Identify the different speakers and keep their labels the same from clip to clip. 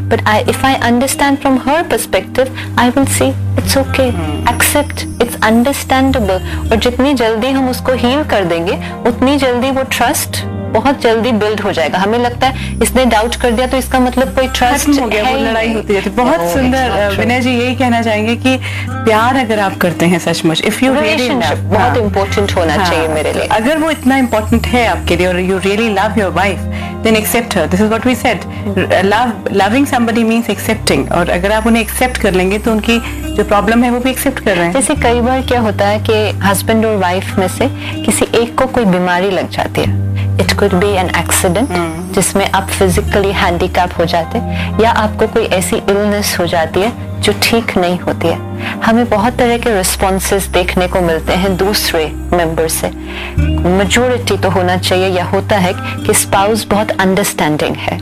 Speaker 1: but if I understand from her perspective, I will see it's okay, accept, it's understandable. और जितनी जल्दी हम उसको हील कर देंगे उतनी जल्दी वो ट्रस्ट बहुत जल्दी बिल्ड हो जाएगा. हमें लगता है इसने डाउट कर दिया तो इसका मतलब कोई ट्रस्ट
Speaker 2: हो गया, वो लड़ाई होती रहती है. बहुत सुंदर. विनय जी यही कहना चाहेंगे कि प्यार अगर आप करते हैं सचमुच, इफ यू
Speaker 1: रिलेशनशिप बहुत इम्पोर्टेंट होना चाहिए मेरे लिए.
Speaker 2: अगर वो इतना इम्पोर्टेंट है आपके लिए और you really love your wife, then accept her. This is what we said. Loving somebody means accepting. और अगर आप उन्हें एक्सेप्ट कर लेंगे तो उनकी जो प्रॉब्लम है वो भी एक्सेप्ट कर रहे हैं.
Speaker 1: जैसे कई बार क्या होता है कि हस्बैंड और वाइफ में से किसी एक को कोई बीमारी लग जाती है. It could be an accident जिसमें आप फिजिकली हैंडीकैप हो जाते हैं, या आपको कोई ऐसी इलनेस हो जाती है जो ठीक नहीं होती है. हमें बहुत तरह के रिस्पॉन्सेस देखने को मिलते हैं दूसरे मेंबर से. मेजॉरिटी तो होना चाहिए या होता है कि स्पाउस बहुत अंडरस्टैंडिंग है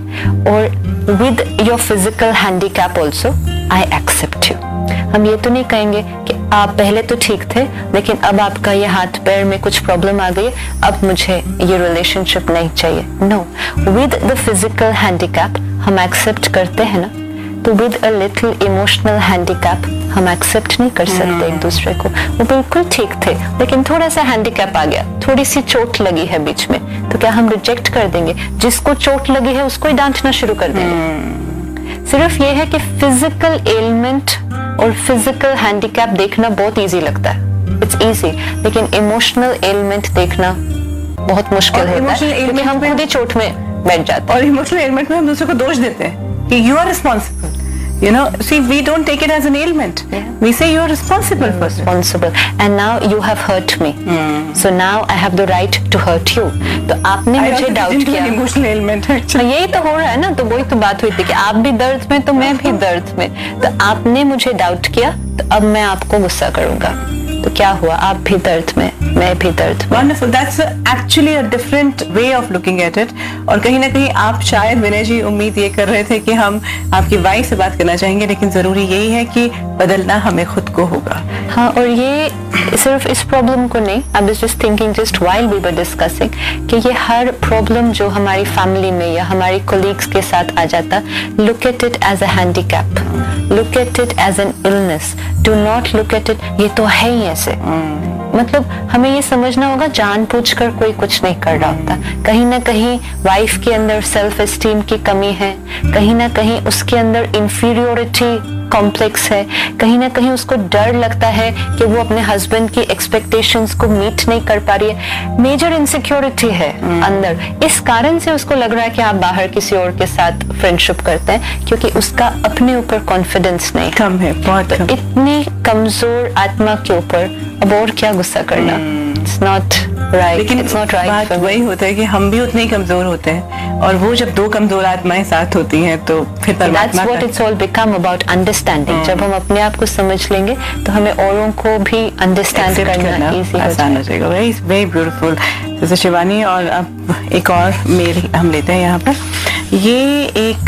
Speaker 1: और with your physical handicap also I accept you. हम ये तो नहीं कहेंगे कि आप पहले तो ठीक थे लेकिन अब आपका ये हाथ पैर में कुछ प्रॉब्लम आ गई, अब मुझे ये रिलेशनशिप नहीं चाहिए. No, with the physical handicap हम एक्सेप्ट करते हैं ना, तो with a little emotional handicap हम एक्सेप्ट नहीं कर सकते एक दूसरे को. वो बिल्कुल ठीक थे लेकिन थोड़ा सा हैंडीकैप आ गया, थोड़ी सी चोट लगी है बीच में, तो क्या हम रिजेक्ट कर देंगे? जिसको चोट लगी है उसको ही डांटना शुरू कर देंगे. सिर्फ ये है कि फिजिकल एलिमेंट और फिजिकल हैंडीकैप देखना बहुत इजी लगता है, इट्स इजी, लेकिन इमोशनल एलिमेंट देखना बहुत मुश्किल होता है क्योंकि हम खुद ही चोट में बैठ जाते हैं.
Speaker 2: और इमोशनल एलिमेंट में हम दूसरे को दोष देते हैं कि you are responsible. You know, see, we don't take it as an ailment. Yeah. We say you're responsible for it.
Speaker 1: Responsible. And now you have hurt me. So now I have the right to hurt you. तो आपने मुझे doubt किया.
Speaker 2: Emotional ailment actually.
Speaker 1: यही तो हो रहा है ना, तो वही तो बात हुई थी कि आप भी दर्द में तो मैं भी दर्द में. तो आपने मुझे डाउट किया तो अब मैं आपको गुस्सा करूंगा. तो क्या हुआ? आप भी दर्द में, मैं भी दर्द में.
Speaker 2: Wonderful. That's actually a different way of looking at it. और कहीं ना कहीं आप शायद विनय जी उम्मीद ये कर रहे थे कि हम आपकी वाइफ से बात करना चाहेंगे, लेकिन जरूरी यही है कि बदलना हमें खुद को होगा.
Speaker 1: हाँ, और ये सिर्फ इस प्रॉब्लम को नहीं, I was just thinking just while we were discussing कि ये हर प्रॉब्लम जो हमारी फैमिली में या हमारी कोलीग्स के साथ आ जाता, look at it as a handicap, look at it as an illness, do not look at it ये तो है ही ऐसे. मतलब हमें ये समझना होगा जानबूझकर कोई कुछ नहीं कर रहा होता. कहीं ना कहीं वाइफ के अंदर सेल्फ एस्टीम की कमी है, कहीं ना कहीं उसके अंदर इंफीरियोरिटी कॉम्प्लेक्स है, कहीं ना कहीं उसको डर लगता है कि वो अपने हस्बैंड की एक्सपेक्टेशंस को मीट नहीं कर पा रही है. मेजर इनसिक्योरिटी है अंदर. इस कारण से उसको लग रहा है कि आप बाहर किसी और के साथ फ्रेंडशिप करते हैं क्योंकि उसका अपने ऊपर कॉन्फिडेंस नहीं
Speaker 2: कम है, बहुत कम.
Speaker 1: इतनी कमजोर आत्मा के ऊपर अब और क्या गुस्सा करना. It's not right.
Speaker 2: लेकिन
Speaker 1: इट्स नॉट राइट.
Speaker 2: बात वही होता है कि हम भी उतने ही कमजोर होते हैं और वो जब दो कमजोर आत्माएं साथ होती हैं तो फिर
Speaker 1: That's what it's all become about understanding. जब हम अपने आप को समझ लेंगे तो हमें औरों को भी अंडरस्टैंड करना easy
Speaker 2: आसान हो जाएगा. Very very beautiful. जैसे शिवानी. और अब एक और मेल हम लेते हैं यहाँ पर. ये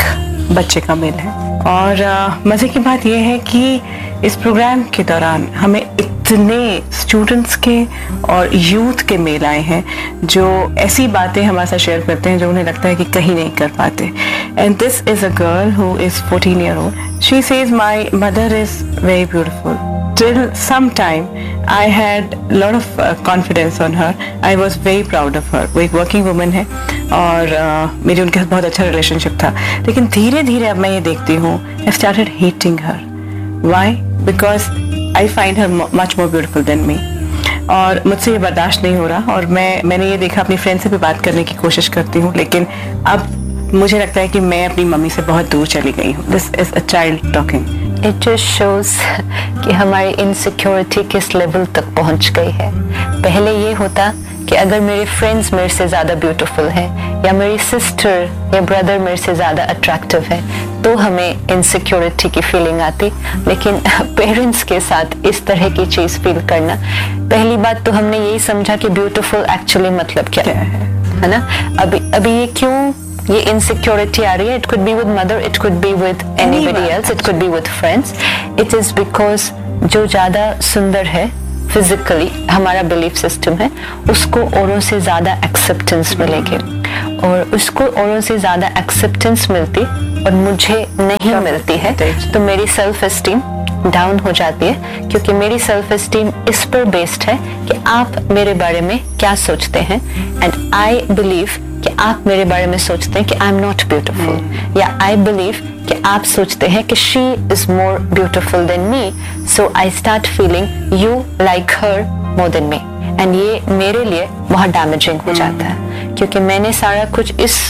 Speaker 2: एक बच्चे का मेल है और मजे की बात यह है कि इस प्रोग्राम के दौरान हमें इतने स्टूडेंट्स के और यूथ के मेल आए हैं जो ऐसी बातें हमारे साथ शेयर करते हैं जो उन्हें लगता है कि कहीं नहीं कर पाते. And this is a girl who is 14 year old. She says my mother is very beautiful. Till some time I had a lot of confidence on her. I was very proud of her. वो एक working woman है और मेरी उनके साथ बहुत अच्छा relationship था. लेकिन धीरे धीरे अब मैं ये देखती हूँ I started hating her. Why? Because I find her much more beautiful than me. और मुझसे ये बर्दाश्त नहीं हो रहा और मैंने ये देखा, अपनी फ्रेंड से भी बात करने की कोशिश करती हूँ लेकिन अब मुझे लगता है कि मैं अपनी मम्मी से बहुत दूर चली गई हूँ. This is a child talking.
Speaker 1: It just shows कि हमारी इनसिक्योरिटी किस लेवल तक पहुंच गई है. पहले ये होता कि अगर मेरे फ्रेंड्स मेरे से ज़्यादा ब्यूटीफुल हैं या मेरी सिस्टर या ब्रदर मेरे से ज़्यादा अट्रैक्टिव है तो हमें इनसिक्योरिटी की फीलिंग आती. लेकिन पेरेंट्स के साथ इस तरह की चीज़ फील करना, पहली बात तो हमने यही समझा कि ब्यूटीफुल एक्चुअली मतलब क्या है ना. अभी ये क्यों ये इनसिक्योरिटी आ रही है? It could be with mother, it could be with anybody else, it could be with friends. It is because जो ज्यादा सुंदर है फिजिकली, हमारा बिलीफ सिस्टम है, उसको औरों से ज्यादा एक्सेप्टेंस मिलेगी. और उसको औरों से ज्यादा एक्सेप्टेंस मिलती और मुझे नहीं मिलती है, तो मेरी सेल्फ एस्टीम डाउन हो जाती है, क्योंकि मेरी सेल्फ एस्टीम इस पर बेस्ड है कि आप मेरे बारे में क्या सोचते हैं, एंड आई बिलीव कि आप मेरे बारे में सोचते हैं कि आई एम नॉट ब्यूटिफुल, या आई बिलीव कि आप सोचते हैं कि she is more beautiful than me, so I start feeling you like her more than me, and ये मेरे लिए बहुत डैमेजिंग हो जाता है, क्योंकि मैंने सारा कुछ इस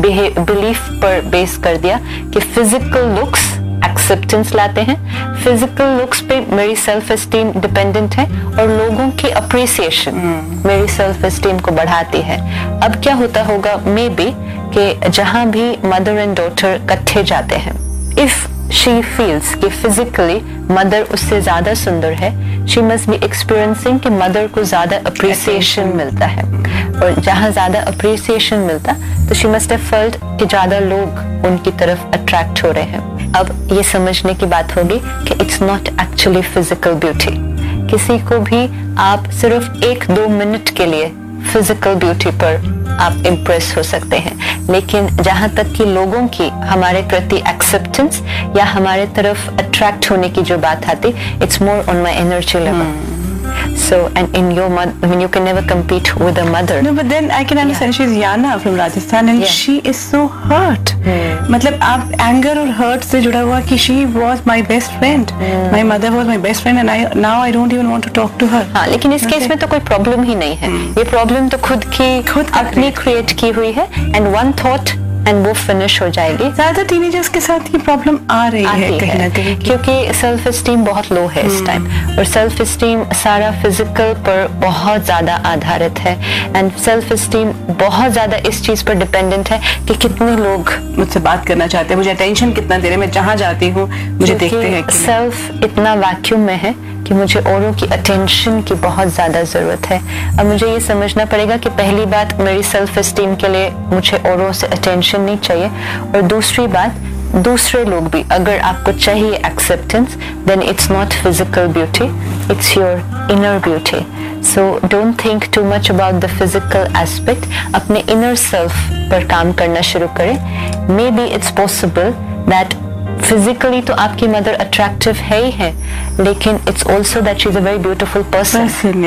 Speaker 1: बिलीफ पर बेस कर दिया कि फिजिकल लुक्स एक्सेप्टेंस लाते हैं, फिजिकल लुक्स पे मेरी सेल्फ एस्टीम डिपेंडेंट है, और लोगों की अप्रिसिएशन मेरी सेल्फ एस्टीम को बढ़ाती है। अब क्या होता होगा मे बी कि जहां भी मदर एंड डॉटर इकट्ठे जाते हैं, इफ शी फील्स कि फिजिकली मदर उससे ज्यादा सुंदर है, शी मस्ट बी एक्सपीरियंसिंग कि मदर को ज्यादा अप्रिसिएशन मिलता है, और जहां ज्यादा अप्रिसिएशन मिलता तो शी मस्ट हैव फेल्ट कि ज्यादा लोग उनकी तरफ अट्रैक्ट हो रहे हैं। अब ये समझने की बात होगी कि it's not actually physical beauty. किसी को भी आप सिर्फ 1-2 मिनट के लिए फिजिकल ब्यूटी पर आप इम्प्रेस हो सकते हैं, लेकिन जहां तक कि लोगों की हमारे प्रति एक्सेप्टेंस या हमारे तरफ अट्रैक्ट होने की जो बात आती, it's more on my energy level. So, and in your mother, I mean, you can never compete with a mother.
Speaker 2: No, but then I can understand. She's Yana from Rajasthan, and she is so hurt. मतलब आप anger और hurt से जुड़ा हुआ कि she was my best friend. My mother was my best friend, and now I don't even want to talk to her.
Speaker 1: हाँ, लेकिन इस केस में तो कोई प्रॉब्लम ही नहीं है. ये प्रॉब्लम तो खुद अपनी क्रिएट की हुई है, and one thought एंड वो फिनिश हो जाएगी.
Speaker 2: ज्यादा टीनेजर्स के साथ ये प्रॉब्लम आ रही है कहीं ना कहीं,
Speaker 1: क्योंकि सेल्फ एस्टीम बहुत लो है इस टाइम, और सेल्फ एस्टीम सारा फिजिकल पर बहुत ज्यादा आधारित है, एंड सेल्फ एस्टीम बहुत ज्यादा इस चीज पर डिपेंडेंट है कि कितने लोग
Speaker 2: मुझसे बात करना चाहते हैं, मुझे अटेंशन कितना दे रहे हैं, मैं जहाँ जाती हूँ मुझे देखते हैं.
Speaker 1: सेल्फ इतना वैक्यूम में है कि मुझे औरों की अटेंशन की बहुत ज्यादा जरूरत है. अब मुझे ये समझना पड़ेगा कि पहली बात, मेरी सेल्फ एस्टीम के लिए मुझे औरों से अटेंशन नहीं चाहिए, और दूसरी बात, दूसरे लोग भी अगर आपको चाहिए acceptance, then it's not physical beauty, it's your inner beauty. So don't think too much about the physical aspect. अपने इनर सेल्फ पर काम करना शुरू करें. May be it's possible that physically तो आपकी मदर अट्रैक्टिव है ही है, लेकिन it's also that she is a very beautiful person,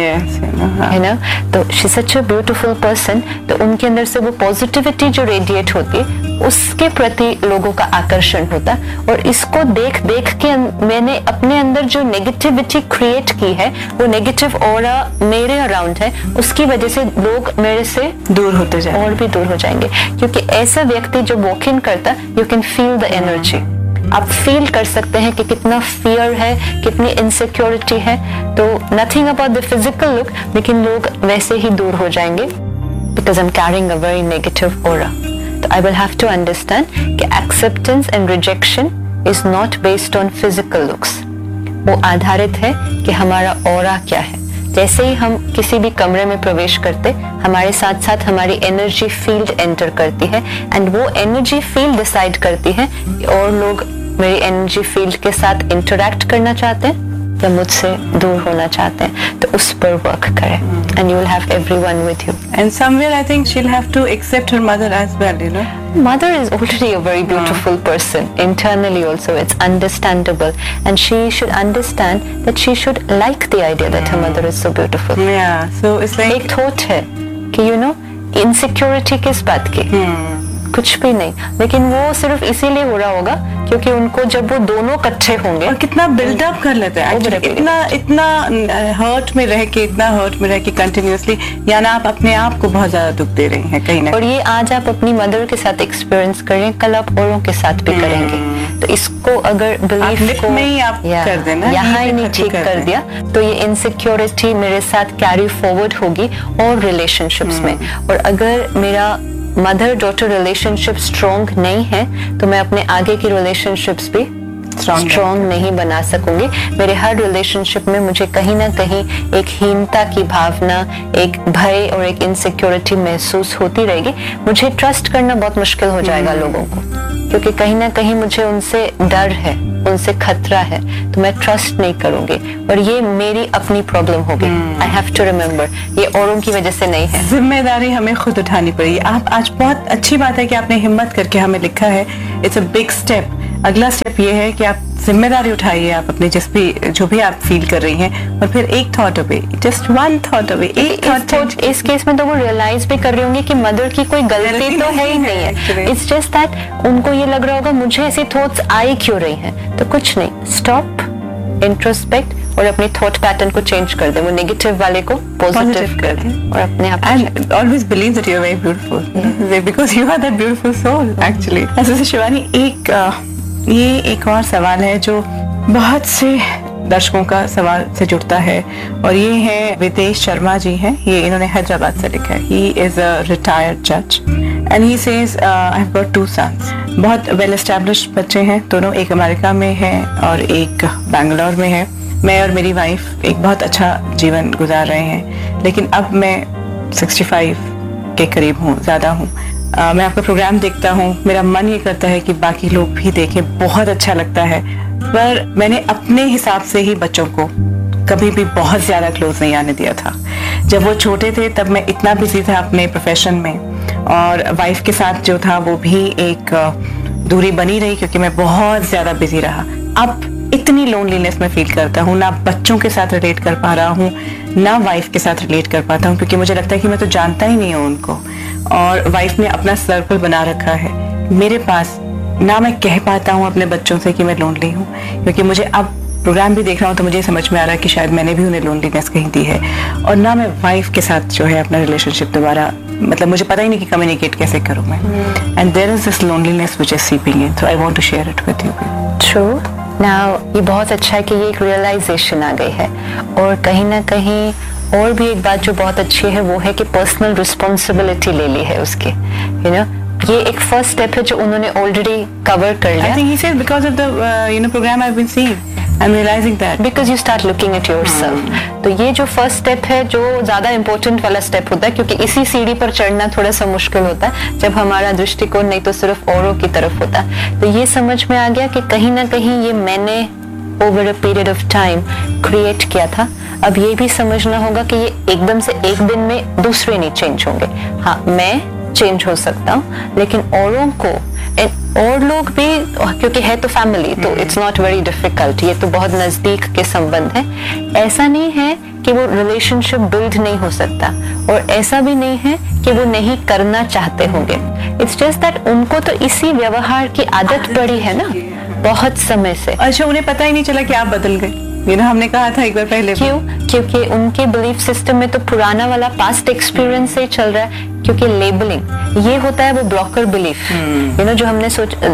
Speaker 1: है ना. तो she is such a beautiful person, तो उनके अंदर से वो पॉजिटिविटी जो रेडिएट होती है, उसके प्रति लोगों का आकर्षण होता. और इसको देख देख के मैंने अपने अंदर जो नेगेटिविटी क्रिएट की है, वो नेगेटिव ऑरा मेरे अराउंड है, उसकी वजह से लोग मेरे से
Speaker 2: दूर होते जाएंगे,
Speaker 1: और भी दूर हो जाएंगे. क्योंकि ऐसा व्यक्ति जो वॉक इन करता, you can feel the energy. आप फील कर सकते हैं कि कितना फियर है, कितनी इनसिक्योरिटी है. तो nothing about the physical look, लेकिन लोग वैसे ही दूर हो जाएंगे, because I am carrying a very negative aura. तो I will have to understand कि acceptance and rejection is not based on physical looks. वो आधारित है कि हमारा ऑरा क्या है. जैसे ही हम किसी भी कमरे में प्रवेश करते, हमारे साथ साथ हमारी एनर्जी फील्ड एंटर करती है, एंड वो एनर्जी फील्ड डिसाइड करती है कि और लोग मेरी एनर्जी फील्ड के साथ इंटरैक्ट करना चाहते हैं या मुझसे दूर होना चाहते हैं. तो उस पर वर्क करें, and you will have everyone with you.
Speaker 2: And somewhere I think she will have to accept her mother as well, you know.
Speaker 1: Mother is already a very beautiful person. Internally also, it's understandable, and she should understand that she should like the idea that her mother is so beautiful.
Speaker 2: Yeah, so it's like
Speaker 1: एक thought है कि you know insecurity किस बात की, कुछ भी नहीं, लेकिन वो सिर्फ इसीलिए हो रहा होगा क्योंकि उनको जब वो दोनों इकट्ठे होंगे,
Speaker 2: और कितना बिल्डअप कर लेते हैं इतना हर्ट में रह के कंटिन्यूअसली, यानी आप अपने आप को बहुत ज्यादा दुख दे रही हैं कहीं ना.
Speaker 1: और ये आज आप अपनी मदर के साथ एक्सपीरियंस करें, कल आप औरों के साथ भी करेंगे. तो इसको अगर बिलीफ को
Speaker 2: में ही आप कर देना,
Speaker 1: यहाँ ही नहीं ठीक कर दिया, तो ये इनसिक्योरिटी मेरे साथ कैरी फॉरवर्ड होगी और रिलेशनशिप्स में. और अगर मेरा मदर डॉटर रिलेशनशिप स्ट्रॉन्ग नहीं है, तो मैं अपने आगे की रिलेशनशिप्स भी स्ट्रॉन्ग नहीं बना सकूंगी। मेरे हर रिलेशनशिप में मुझे कहीं ना कहीं एक हीनता की भावना, एक भय और एक इनसिक्योरिटी महसूस होती रहेगी। मुझे ट्रस्ट करना बहुत मुश्किल हो जाएगा लोगों को, क्योंकि कहीं ना कहीं मुझे उनसे डर है, उनसे खतरा है, तो मैं ट्रस्ट नहीं करूंगी और ये मेरी अपनी प्रॉब्लम होगी। आई हैव टू रिमेम्बर, ये औरों की वजह से नहीं है।
Speaker 2: जिम्मेदारी हमें खुद उठानी पड़ेगी। आप आज बहुत अच्छी बात है कि आपने हिम्मत करके हमें लिखा है, इट्स अ बिग स्टेप। अगला स्टेप ये है कि आप जिम्मेदारी उठाइए, आप अपने जो भी आप फील कर रही हैं, और फिर एक thought away, just one thought away, एक थॉट।
Speaker 1: इस केस में तो वो रियलाइज भी कर रही होंगी कि मदर की कोई गलती तो है ही नहीं है। इट्स जस्ट दैट उनको ये लग रहा होगा मुझे ऐसी थॉट्स आई क्यों रही हैं। तो कुछ नहीं, स्टॉप, इंट्रोस्पेक्ट और अपनी थॉट पैटर्न को चेंज कर दे। वो नेगेटिव वाले को पॉजिटिव कर दे और अपने आप
Speaker 2: and always believe that you are very beautiful because you are that beautiful soul actually. ऐसे शिवानी, ये एक और सवाल है जो बहुत से दर्शकों का सवाल से जुड़ता है, और ये है विदेश शर्मा जी हैं, ये इन्होंने हैदराबाद से लिखा है। ही इज अ रिटायर्ड जज and he says I have got 2 sons। बहुत वेल एस्टैब्लिश्ड बच्चे हैं दोनों, एक अमेरिका में है और एक बैंगलोर में है। मैं और मेरी वाइफ एक बहुत अच्छा जीवन गुजार रहे हैं, लेकिन अब मैं 65 के करीब हूँ, ज़्यादा हूँ। मैं आपका प्रोग्राम देखता हूँ, मेरा मन ये करता है कि बाकी लोग भी देखें, बहुत अच्छा लगता है, पर मैंने अपने हिसाब से ही बच्चों को कभी भी बहुत ज़्यादा क्लोज नहीं आने दिया था। जब वो छोटे थे तब मैं इतना बिजी था अपने प्रोफेशन में, और वाइफ के साथ जो था वो भी एक दूरी बनी रही, क्योंकि मैं बहुत ज़्यादा बिजी रहा। अब इतनी लोनलीनेस में फील करता हूँ, ना बच्चों के साथ रिलेट कर पा रहा हूँ, ना वाइफ के साथ रिलेट कर पाता हूँ, क्योंकि मुझे लगता है कि मैं तो जानता ही नहीं हूँ उनको, और वाइफ ने अपना सर्कल बना रखा है मेरे पास। ना मैं कह पाता हूँ अपने बच्चों से कि मैं लोनली हूँ, क्योंकि मुझे अब प्रोग्राम भी देख रहा हूँ तो मुझे समझ में आ रहा है कि शायद मैंने भी उन्हें लोनलीनेस कहीं दी है। और ना मैं वाइफ के साथ जो है अपना रिलेशनशिप दोबारा, मतलब मुझे पता ही नहीं कि कम्युनिकेट कैसे करूँ मैं। And there is this loneliness which is seeping in, so I want to share it with you.
Speaker 1: True. Now ये बहुत अच्छा है कि ये एक रियलाइजेशन आ गई है, और कहीं ना कहीं और भी एक बात जो बहुत अच्छी है वो है कि पर्सनल रिस्पॉन्सिबिलिटी ले ली है उसकी। यू नो, ये एक फर्स्ट स्टेप है जो उन्होंने ऑलरेडी कवर कर लिया।
Speaker 2: I think he said because of the program I've been seeing, I'm realizing that
Speaker 1: because you start looking at yourself। तो ये जो फर्स्ट स्टेप है जो ज्यादा इम्पोर्टेंट वाला स्टेप होता है, क्योंकि इसी सीढ़ी पर चढ़ना थोड़ा सा मुश्किल होता है जब हमारा दृष्टिकोण नहीं तो सिर्फ औरों की तरफ होता है। तो ये समझ में आ गया कि कहीं ना कहीं ये मैंने over a period of time create किया था। अब ये भी समझना होगा कि ये एकदम से एक दिन में दूसरे नहीं चेंज होंगे। हाँ, मैं चेंज हो सकता हूँ, लेकिन औरों को और लोग भी, क्योंकि है तो फैमिली, तो इट्स नॉट वेरी डिफिकल्ट, ये तो बहुत नजदीक के संबंध है। ऐसा नहीं है कि वो रिलेशनशिप बिल्ड नहीं हो सकता, और ऐसा भी नहीं है कि वो नहीं करना चाहते होंगे। इट्स जस्ट दैट उनको तो इसी व्यवहार की आदत पड़ी है ना बहुत समय से।
Speaker 2: अच्छा, उन्हें पता ही नहीं चला कि आप बदल गए। हमने कहा था एक बार पहले।
Speaker 1: क्यों? क्योंकि उनके बिलीफ सिस्टम में तो पुराना वाला पास्ट एक्सपीरियंस से ही चल रहा है। क्योंकि लेबलिंग ये होता है वो ब्लॉकर बिलीफ, जो हमने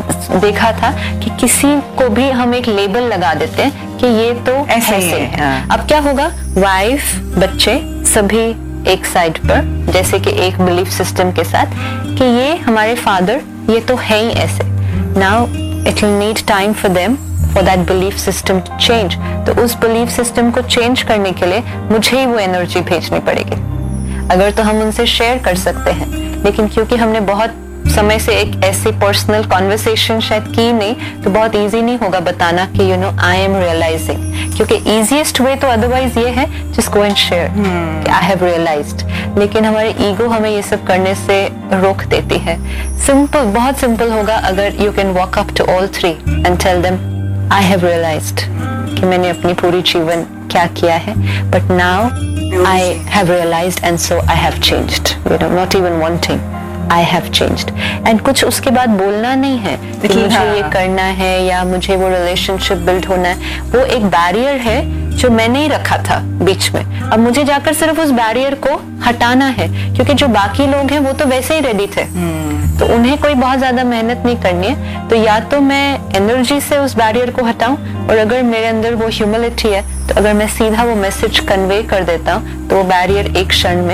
Speaker 1: देखा था कि किसी को भी हम एक लेबल लगा देते हैं कि ये तो ऐसे है। अब क्या होगा, वाइफ बच्चे सभी एक साइड पर, जैसे कि एक बिलीफ सिस्टम के साथ कि ये हमारे फादर, ये तो है ही ऐसे। Now it will need time for them for that belief system to change। तो उस belief system को change करने के लिए मुझे ही वो एनर्जी भेजनी पड़ेगी। अगर तो हम उनसे शेयर कर सकते हैं, लेकिन क्योंकि हमने बहुत समय से एक ऐसी पर्सनल कॉन्वर्सेशन शायद की नहीं, तो बहुत इजी नहीं होगा बताना कि आई एम रियलाइजिंग, क्योंकि इजीएस्ट वे तो अदरवाइज ये है जस्ट गो एंड शेयर कि आई हैव रियलाइज्ड। लेकिन हमारे ईगो हमें ये सब करने से रोक देती है। सिंपल, बहुत सिंपल होगा अगर you can walk up to all 3 and tell them I have realized कि मैंने अपनी पूरी जीवन क्या किया है, but now I have realized and so I have changed, not even wanting, I have changed। and कुछ उसके बाद बोलना नहीं है कि मुझे ये करना है या मुझे वो रिलेशनशिप बिल्ड होना है। वो एक बैरियर है जो मैंने ही रखा था बीच में। अब मुझे जाकर सिर्फ उस बैरियर को हटाना है, क्योंकि जो बाकी लोग हैं वो तो वैसे ही रेडी थे, तो उन्हें कोई बहुत ज्यादा मेहनत नहीं करनी है। तो या तो मैं एनर्जी से उस बैरियर को हटाऊं, और अगर मेरे अंदर वो ह्यूमिलिटी है तो अगर मैं सीधा वो मैसेज कन्वे कर देता हूँ तो वो बैरियर एक क्षण में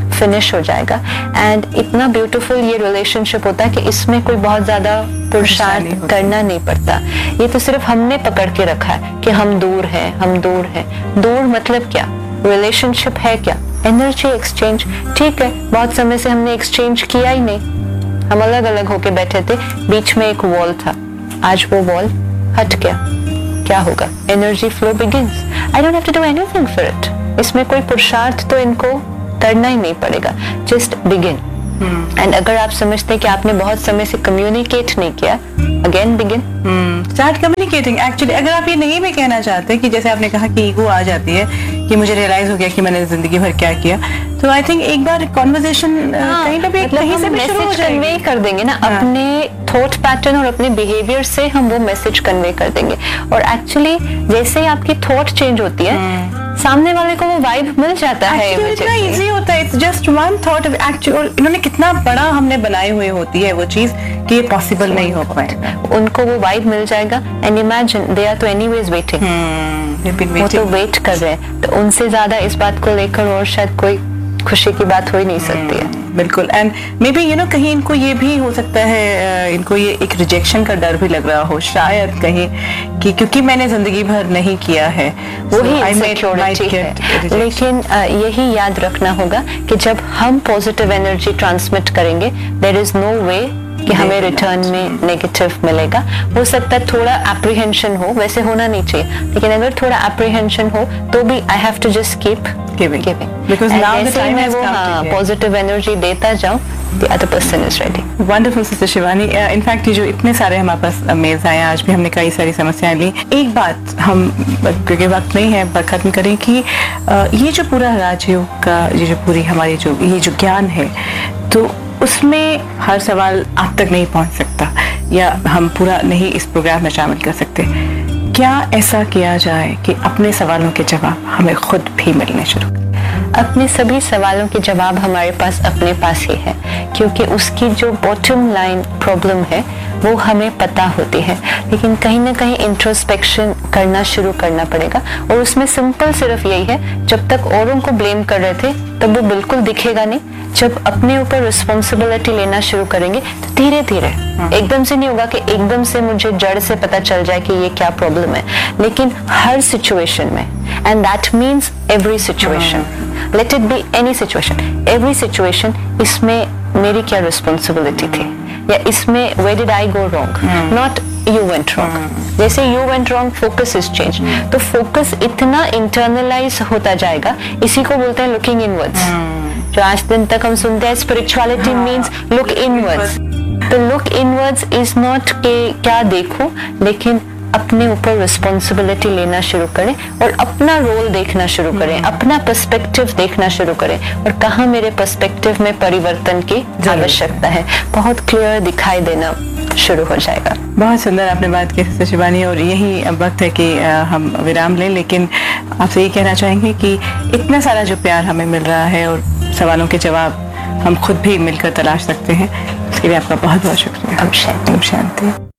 Speaker 1: फिनिश हो जाएगा। एंड इतना ब्यूटीफुल ये रिलेशनशिप होता है कि इसमें कोई बहुत ज्यादा पुरुषार्थ करना नहीं पड़ता। ये तो सिर्फ हमने पकड़ के रखा है कि हम दूर हैं, हम दूर हैं। दूर मतलब क्या? रिलेशनशिप है क्या? Energy exchange. ठीक है, बहुत समय से हमने एक्सचेंज किया ही नहीं, हम अलग अलग होके बैठे थे, बीच में एक वॉल था, आज वो वॉल हट गया, क्या होगा? Energy flow begins. I don't have to do anything for it. इसमें कोई पुरुषार्थ तो इनको करना ही नहीं पड़ेगा, जस्ट बिगिन। एंड अगर आप समझते हैं कि आपने बहुत समय से कम्युनिकेट नहीं किया, again begin,
Speaker 2: start communicating. Actually अगर आप ये नहीं भी कहना चाहते कि जैसे आपने कहा कि ईगो आ जाती है कि मुझे रियलाइज हो गया कि मैंने जिंदगी भर क्या किया, तो आई थिंक एक बार कॉन्वर्सेशन कहीं ना कहीं से भी शुरू हो जाएगी।
Speaker 1: कन्वे कर देंगे ना, अपने थॉट पैटर्न और अपने बिहेवियर से हम वो मैसेज कन्वे कर देंगे। और एक्चुअली जैसे ही आपकी थॉट चेंज होती है, सामने वाले को वो वाइब मिल जाता है।
Speaker 2: इतना इजी होता है, it's just one thought. Actually इन्होंने कितना बड़ा हमने बनाए हुए होती है वो चीज कि ये पॉसिबल नहीं हो पाएगा।
Speaker 1: उनको वो वाइब मिल जाएगा। एंड इमेजिन दे आर तो एनीवेज वेटिंग, वो तो वेट कर रहे हैं, तो उनसे ज्यादा इस बात को लेकर और शायद कोई खुशी की बात हो ही नहीं सकती है।
Speaker 2: बिल्कुल। एंड मे बी कहीं इनको ये भी हो सकता है, इनको ये एक रिजेक्शन का डर भी लग रहा हो शायद कहीं, कि क्योंकि मैंने जिंदगी भर नहीं किया है,
Speaker 1: वही इनसिक्योरिटी है। लेकिन यही याद रखना होगा कि जब हम पॉजिटिव एनर्जी ट्रांसमिट करेंगे, देयर इज नो वे कि हमें रिटर्न में नेगेटिव मिलेगा। हो सकता है थोड़ा एप्रीहेंशन हो, वैसे होना नहीं चाहिए, लेकिन अगर थोड़ा एप्रीहेंशन हो तो भी I have to just keep giving, because now the time has come. Positive energy देता जाओ, the other person is ready.
Speaker 2: Wonderful sister Shivani. In fact ये जो इतने सारे हमारे पास मेल्स आए, आज भी हमने कई सारी समस्याएं ली। एक बात हम, क्योंकि वक्त नहीं है, पर खत्म करें कि ये जो पूरा राजयोग का ये जो पूरी हमारी जो ये जो ज्ञान है, तो उसमें हर सवाल आप तक नहीं पहुंच सकता, या हम पूरा नहीं इस प्रोग्राम में शामिल कर सकते। क्या ऐसा किया जाए कि अपने सवालों के जवाब हमें खुद भी मिलने शुरू?
Speaker 1: अपने सभी सवालों के जवाब हमारे पास अपने पास ही है, क्योंकि उसकी जो बॉटम लाइन प्रॉब्लम है वो हमें पता होती है। लेकिन कहीं ना कहीं इंट्रोस्पेक्शन करना शुरू करना पड़ेगा, और उसमें सिंपल सिर्फ यही है, जब तक औरों को ब्लेम कर रहे थे तब वो बिल्कुल दिखेगा नहीं। जब अपने ऊपर रिस्पॉन्सिबिलिटी लेना शुरू करेंगे तो धीरे धीरे, एकदम से नहीं होगा कि एकदम से मुझे जड़ से पता चल जाए कि ये क्या प्रॉब्लम है, लेकिन हर सिचुएशन में, and that means every situation, let it be any situation, every situation, इसमें मेरी क्या रिस्पॉन्सिबिलिटी थी, या इसमें where did I go wrong, not you went wrong. जैसे you went wrong, focus is changed. तो focus इतना internalize होता जाएगा, इसी को बोलते हैं looking inwards. जो आज दिन तक हम सुनते हैं spirituality means look inwards. तो look inwards is not कि क्या देखूं, लेकिन अपने ऊपर रिस्पॉन्सिबिलिटी लेना शुरू करें और अपना रोल देखना शुरू करें, अपना पर्सपेक्टिव देखना शुरू करें, और कहाँ मेरे पर्सपेक्टिव में परिवर्तन की आवश्यकता है, बहुत क्लियर दिखाई देना शुरू हो जाएगा।
Speaker 2: बहुत सुंदर आपने बात की सिस्टर शिवानी, और यही वक्त है कि हम विराम लें, लेकिन आपसे ये कहना चाहेंगे कि इतना सारा जो प्यार हमें मिल रहा है और सवालों के जवाब हम खुद भी मिलकर तलाश सकते हैं, इसके लिए आपका बहुत बहुत शुक्रिया।
Speaker 1: ओम शांति।